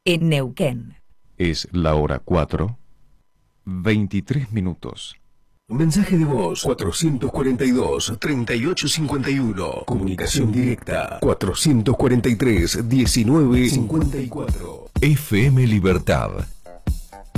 en Neuquén. Es la hora 4, 23 minutos. Mensaje de voz 442-3851. Comunicación directa 443-1954. FM Libertad